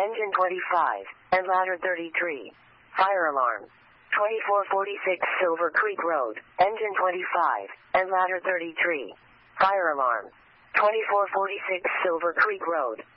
engine 25, and ladder 33. Fire alarm. 2446 Silver Creek Road, engine 25, and ladder 33. Fire alarm. 2446 Silver Creek Road,